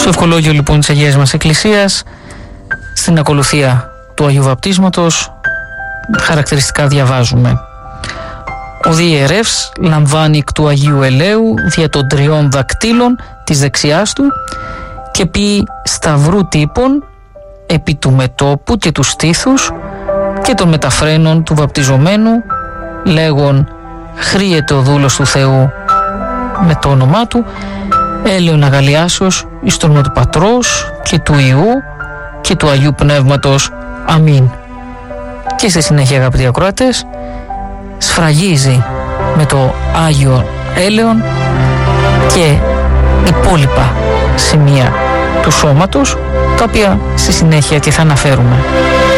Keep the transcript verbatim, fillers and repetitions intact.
Στο ευχολόγιο λοιπόν της Αγίας μας Εκκλησίας, στην ακολουθία του Αγίου Βαπτίσματος, χαρακτηριστικά διαβάζουμε: ο διερεύς λαμβάνει εκ του Αγίου Ελαίου δια των τριών δακτύλων της δεξιάς του και ποιεί σταυρού τύπων επί του μετώπου και του στήθους και των μεταφρένων του βαπτιζομένου, λέγον «Χρίεται ο δούλος του Θεού» με το όνομά του, έλεον αγαλιάσεως εις το όνομα του Πατρός και του Υιού και του Αγίου Πνεύματος. Αμήν. Και στη συνέχεια, αγαπητοί ακροατές, σφραγίζει με το Άγιο έλεον και υπόλοιπα σημεία του σώματος, τα οποία στη συνέχεια και θα αναφέρουμε.